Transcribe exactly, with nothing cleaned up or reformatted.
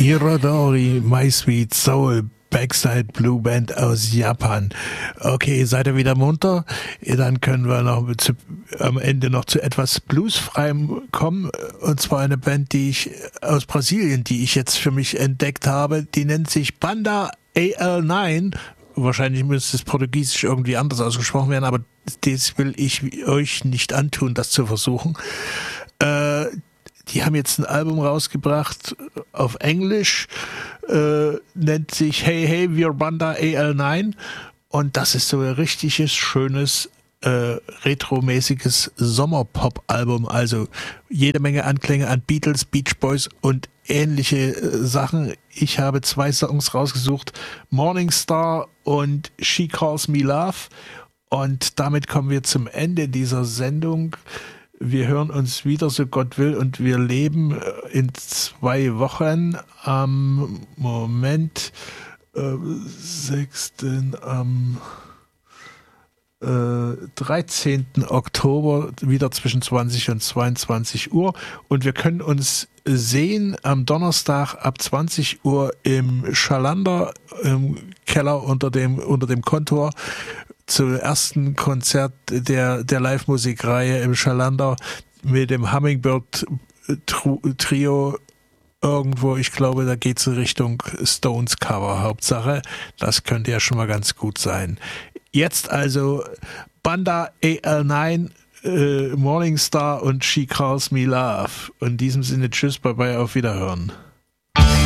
Hirodori My Sweet Soul Backside Blue Band aus Japan. Okay, seid ihr wieder munter? Dann können wir noch zu, am Ende noch zu etwas Bluesfreiem kommen. Und zwar eine Band, die ich aus Brasilien, die ich jetzt für mich entdeckt habe. Die nennt sich Banda A L neun. Wahrscheinlich müsste es portugiesisch irgendwie anders ausgesprochen werden, aber das will ich euch nicht antun, das zu versuchen. Äh, Die haben jetzt ein Album rausgebracht auf Englisch, äh, nennt sich Hey Hey We're Banda A L neun, und das ist so ein richtiges, schönes, äh, retromäßiges Sommerpop-Album, also jede Menge Anklänge an Beatles, Beach Boys und ähnliche äh, Sachen. Ich habe zwei Songs rausgesucht, Morning Star und She Calls Me Love, und damit kommen wir zum Ende dieser Sendung. Wir hören uns wieder, so Gott will, und wir leben in zwei Wochen am Moment, äh, sechsten am äh, dreizehnten Oktober, wieder zwischen zwanzig und zweiundzwanzig Uhr. Und wir können uns sehen am Donnerstag ab zwanzig Uhr im Schalander, im Keller unter dem, unter dem Kontor, zum ersten Konzert der, der Live-Musikreihe im Schalander mit dem Hummingbird Trio irgendwo. Ich glaube, da geht es in Richtung Stones Cover. Hauptsache, das könnte ja schon mal ganz gut sein. Jetzt also Banda A L neun, äh, Morning Star und She Calls Me Love. In diesem Sinne, tschüss, bye bye, auf Wiederhören.